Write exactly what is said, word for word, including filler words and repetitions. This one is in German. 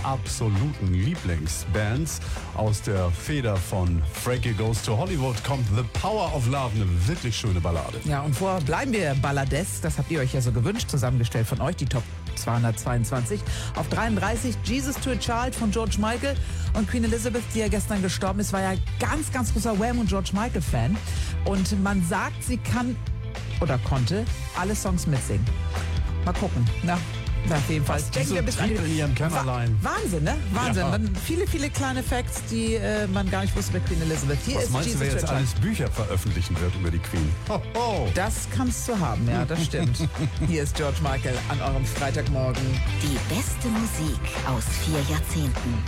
absoluten Lieblingsbands. Aus der Feder von Frankie Goes to Hollywood kommt The Power of Love, eine wirklich schöne Ballade. Ja, und vorher bleiben wir balladesk, das habt ihr euch ja so gewünscht, zusammengestellt von euch, die Top zweihundertzweiundzwanzig. Auf dreiunddreißig Jesus to a Child von George Michael, und Queen Elizabeth, die ja gestern gestorben ist, war ja ganz, ganz großer Wham und George Michael Fan, und man sagt, sie kann oder konnte alle Songs mitsingen. Mal gucken. Na, na auf jeden Fall. Denken wir bis an in ihrem Kämmerlein. Wahnsinn, ne? Wahnsinn. Ja. Man, viele, viele kleine Facts, die äh, man gar nicht wusste bei Queen Elizabeth. Hier Was ist meinst Jesus du, wer to a jetzt Child. alles Bücher veröffentlichen wird über die Queen? Ho, ho. Das kannst du haben, ja, das stimmt. Hier ist George Michael an eurem Freitagmorgen. Die beste Musik aus vier Jahrzehnten.